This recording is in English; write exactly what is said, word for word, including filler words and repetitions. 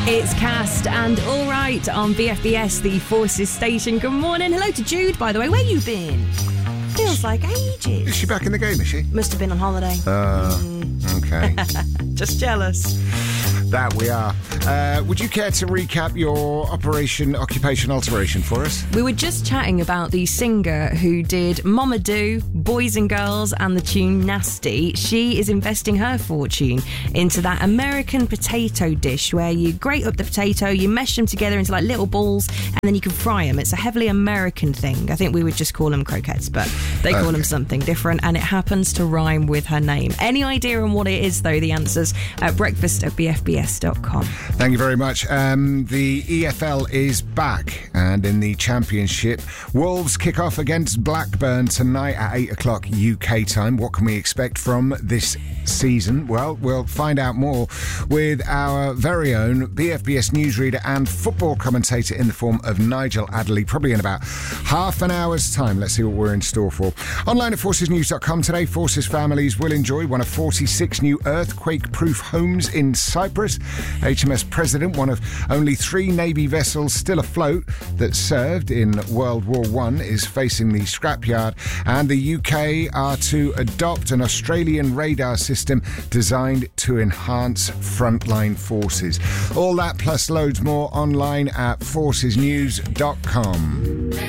It's Cast and All Right on B F B S, the Forces station. Good morning. Hello to Jude, by the way. Where you been? Feels like ages. Is she back in the game, is she? Must have been on holiday. Uh, mm. okay. Just jealous. That we are. Uh, would you care to recap your Operation Occupation Alteration for us? We were just chatting about the singer who did Mama Do, Boys and Girls and the tune Nasty. She is investing her fortune into that American potato dish where you grate up the potato, you mesh them together into like little balls, and then you can fry them. It's a heavily American thing. I think we would just call them croquettes, but they call okay. them something different, and it happens to rhyme with her name. Any idea on what it is, though? The answer's at breakfast at b f b s dot com. Thank you very much. Um, the E F L is back, and in the Championship, Wolves kick off against Blackburn tonight at eight o'clock U K time. What can we expect from this season? Well, we'll find out more with our very own B F B S newsreader and football commentator in the form of Nigel Adderley, probably in about half an hour's time. Let's see what we're in store for. Online at forces news dot com today, Forces families will enjoy one of forty-six new earthquake-proof homes in Cyprus. H M S President, one of only three Navy vessels still afloat that served in World War One, is facing the scrapyard, and the U K are to adopt an Australian radar system designed to enhance frontline forces. All that plus loads more online at forces news dot com.